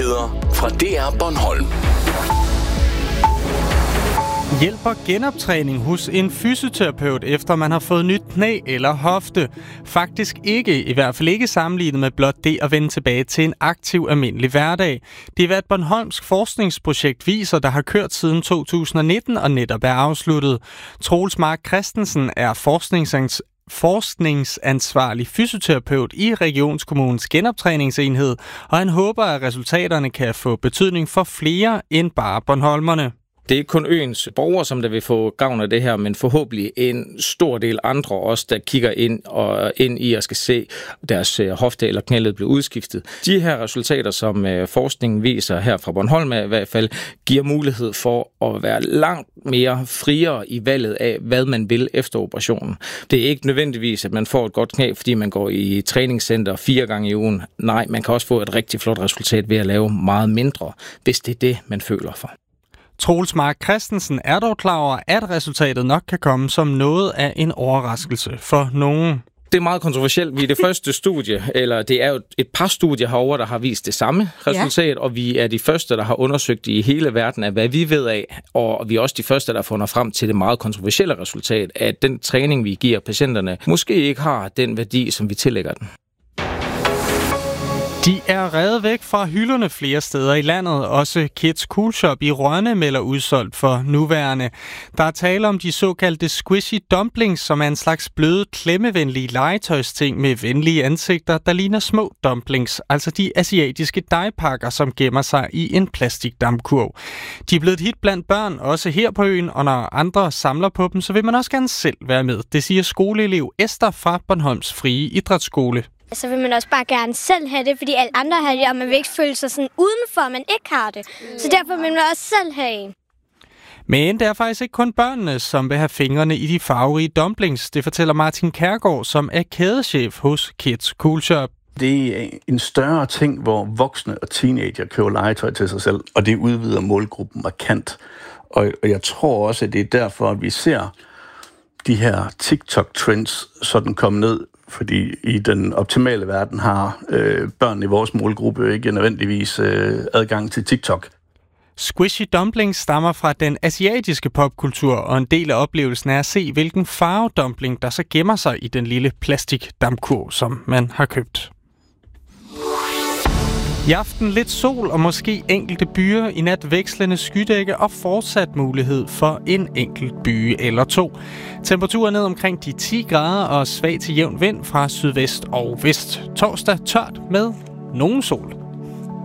Nyheder fra DR Bornholm. Hjælper genoptræning hos en fysioterapeut, efter man har fået nyt knæ eller hofte? Faktisk ikke, i hvert fald ikke sammenlignet med blot det at vende tilbage til en aktiv almindelig hverdag. Det er hvad et bornholmsk forskningsprojekt viser, der har kørt siden 2019 og netop er afsluttet. Troels Mark Christensen er forskningsansvarlig fysioterapeut i Regionskommunens genoptræningsenhed, og han håber, at resultaterne kan få betydning for flere end bare bornholmerne. Det er ikke kun øens borgere, som der vil få gavn af det her, men forhåbentlig en stor del andre også, der kigger ind i og skal se deres hofte eller knæled blive udskiftet. De her resultater, som forskningen viser her fra Bornholm i hvert fald, giver mulighed for at være langt mere friere i valget af, hvad man vil efter operationen. Det er ikke nødvendigvis, at man får et godt knæ, fordi man går i træningscenter 4 gange i ugen. Nej, man kan også få et rigtig flot resultat ved at lave meget mindre, hvis det er det, man føler for. Troels Mark Christensen er dog klar over, at resultatet nok kan komme som noget af en overraskelse for nogen. Det er meget kontroversielt. Vi er det første studie, eller det er jo et par studier herovre, der har vist det samme resultat, og vi er de første, der har undersøgt i hele verden af, hvad vi ved af, og vi er også de første, der har fundet frem til det meget kontroversielle resultat, at den træning, vi giver patienterne, måske ikke har den værdi, som vi tillægger den. De er revet væk fra hylderne flere steder i landet. Også Kids Cool Shop i Rønne melder udsolgt for nuværende. Der er tale om de såkaldte squishy dumplings, som er en slags bløde, klemmevenlige legetøjsting med venlige ansigter, der ligner små dumplings, altså de asiatiske dejpakker, som gemmer sig i en plastikdampkurv. De er blevet et hit blandt børn, også her på øen, og når andre samler på dem, så vil man også gerne selv være med. Det siger skoleelev Esther fra Bornholms Frie Idrætsskole. Så vil man også bare gerne selv have det, fordi alle andre har det, og man vil ikke føle sig sådan udenfor, at man ikke har det. Så derfor vil man også selv have en. Men det er faktisk ikke kun børnene, som vil have fingrene i de farverige dumplings. Det fortæller Martin Kærgaard, som er kædechef hos Kids Cool Shop. Det er en større ting, hvor voksne og teenager køber legetøj til sig selv, og det udvider målgruppen markant. Og jeg tror også, at det er derfor, at vi ser de her TikTok-trends sådan komme ned, fordi i den optimale verden har børn i vores målgruppe ikke nødvendigvis adgang til TikTok. Squishy dumplings stammer fra den asiatiske popkultur, og en del af oplevelsen er at se, hvilken farvedumpling, der så gemmer sig i den lille plastikdampkurv, som man har købt. I aften lidt sol og måske enkelte byer, i nat vekslende skydække og fortsat mulighed for en enkelt byge eller to. Temperaturen ned omkring de 10 grader og svag til jævn vind fra sydvest og vest. Torsdag tørt med nogen sol.